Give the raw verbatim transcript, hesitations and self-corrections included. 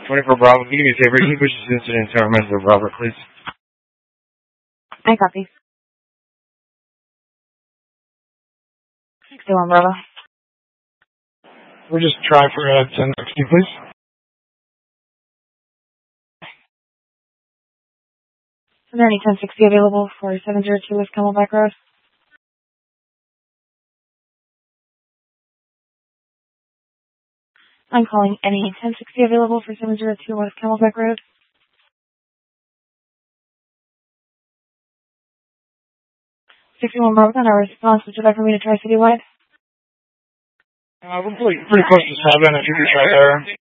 twenty-four Bravo, can you do me a favor? Can you push this incident to our member Robert, please? I copy. sixty-one Bravo. We'll just try for uh, ten sixty, please. Is there any ten sixty available for seven zero two West Camelback Road? I'm calling any ten sixty available for seven zero two West Camelback Road. sixty-one Bravo, on our response. Would you like for me to try citywide? Uh, we're pretty, pretty close to seven if you could try there.